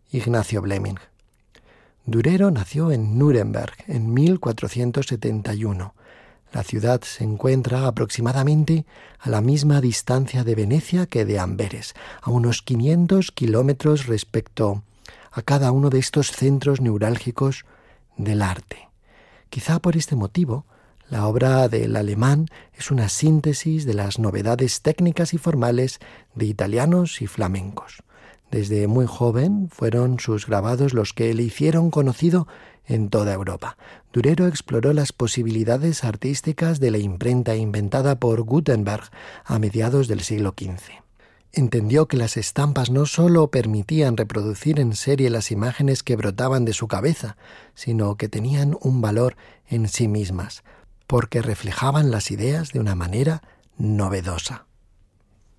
Ignacio Bleming. Durero nació en Nuremberg en 1471. La ciudad se encuentra aproximadamente a la misma distancia de Venecia que de Amberes, a unos 500 kilómetros respecto a cada uno de estos centros neurálgicos del arte. Quizá por este motivo, la obra del alemán es una síntesis de las novedades técnicas y formales de italianos y flamencos. Desde muy joven fueron sus grabados los que le hicieron conocido en toda Europa. Durero exploró las posibilidades artísticas de la imprenta inventada por Gutenberg a mediados del siglo XV. Entendió que las estampas no sólo permitían reproducir en serie las imágenes que brotaban de su cabeza, sino que tenían un valor en sí mismas, porque reflejaban las ideas de una manera novedosa.